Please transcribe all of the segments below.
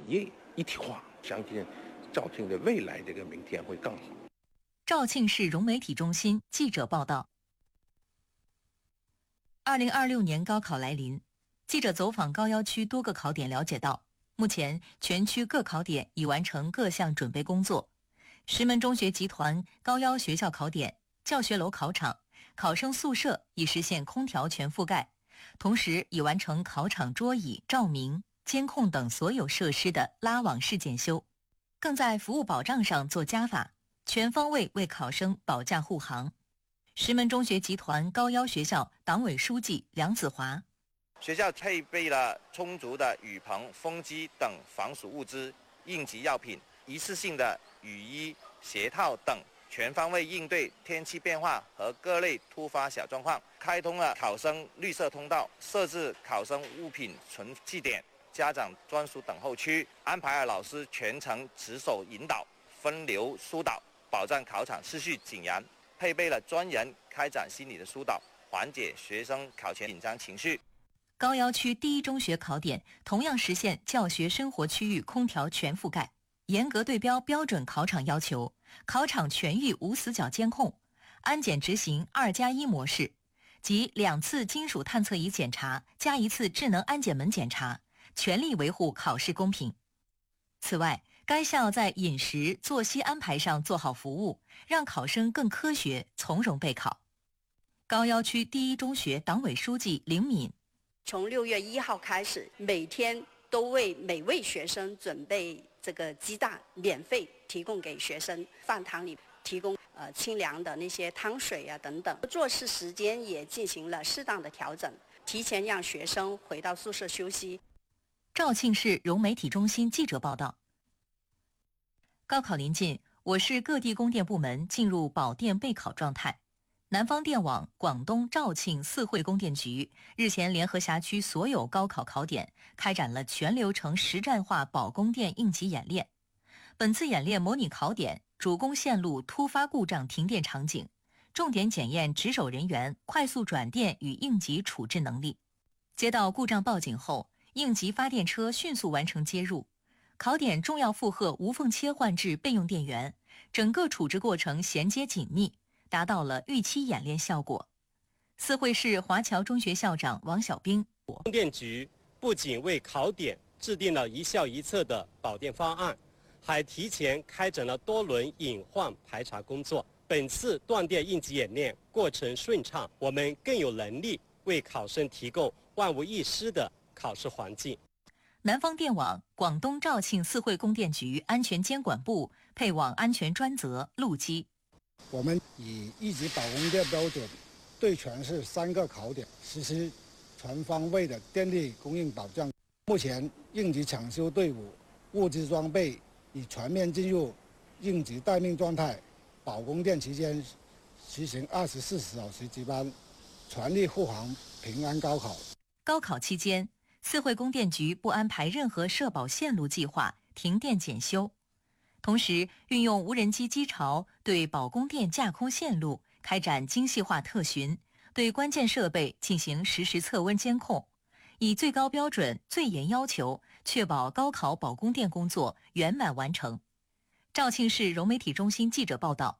业一体化，相信肇庆的未来这个明天会更好。 肇庆市融媒体中心记者报道。2026年高考来临，记者走访高要区多个考点了解到，目前全区各考点已完成各项准备工作。石门中学集团高要学校考点、教学楼考场、考生宿舍已实现空调全覆盖，同时已完成考场桌椅、照明、监控等所有设施的拉网式检修，更在服务保障上做加法，全方位为考生保驾护航。石门中学集团高要学校党委书记梁子华： 学校配备了充足的雨棚、风机等防暑物资、应急药品、一次性的雨衣、鞋套等，全方位应对天气变化和各类突发小状况。开通了考生绿色通道，设置考生物品存记点、家长专属等候区，安排了老师全程值守引导、分流疏导，保障考场秩序井然。配备了专人开展心理的疏导，缓解学生考前紧张情绪。 高要区第一中学考点同样实现教学生活区域空调全覆盖，严格对标标准考场要求，考场全域无死角监控，安检执行2+1模式，即2次金属探测仪检查加1次智能安检门检查，全力维护考试公平。此外，该校在饮食、作息安排上做好服务，让考生更科学、从容备考。高要区第一中学党委书记林敏： 从6月1号开始，每天都为每位学生准备这个鸡蛋，免费提供给学生，饭堂里提供清凉的那些汤水啊等等。做事时间也进行了适当的调整，提前让学生回到宿舍休息。 肇庆市融媒体中心记者报道。高考临近，我市各地供电部门进入保电备考状态。南方电网广东肇庆四惠供电局日前联合辖区所有高考考点开展了全流程实战化保供电应急演练。本次演练模拟考点主供线路突发故障停电场景，重点检验值守人员快速转电与应急处置能力。接到故障报警后，应急发电车迅速完成接入，考点重要负荷无缝切换至备用电源，整个处置过程衔接紧密，达到了预期演练效果。四惠市华侨中学校长王小兵： 供电局不仅为考点制定了一校一策的保电方案，还提前开展了多轮隐患排查工作。本次断电应急演练过程顺畅，我们更有能力为考生提供万无一失的考试环境。 南方电网广东肇庆四惠供电局安全监管部配网安全专责陆基： 我们以一级保供电标准，对全市3个考点实施全方位的电力供应保障。目前，应急抢修队伍、物资装备已全面进入应急待命状态。保供电期间实行24小时值班，全力护航平安高考。 高考期间，四惠供电局不安排任何社保线路计划停电检修，同时运用无人机机巢对保供电架空线路开展精细化特巡，对关键设备进行实时测温监控，以最高标准、最严要求，确保高考保供电工作圆满完成。肇庆市融媒体中心记者报道。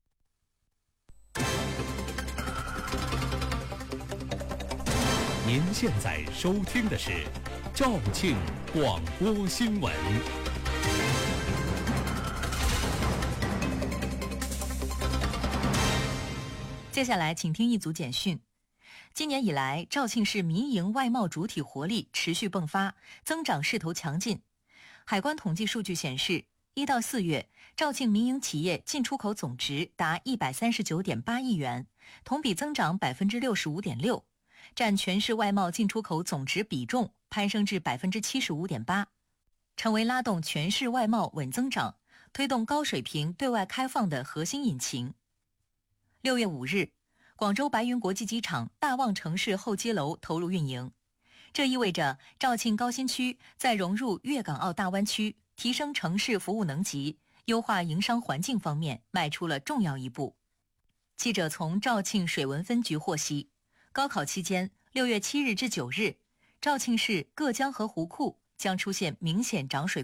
您现在收听的是肇庆广播新闻。 接下来请听一组简讯。今年以来，肇庆市民营外贸主体活力持续迸发，增长势头强劲。海关统计数据显示，1到4月，肇庆民营企业进出口总值达139.8亿元，同比增长65.6%，占全市外贸进出口总值比重攀升至75.8%，成为拉动全市外贸稳增长、推动高水平对外开放的核心引擎。6月5日，广州白云国际机场大望城市候机楼投入运营，这意味着肇庆高新区在融入粤港澳大湾区、提升城市服务能级、优化营商环境方面迈出了重要一步。记者从肇庆水文分局获悉，高考期间6月7日至9日，肇庆市各江河湖库将出现明显涨水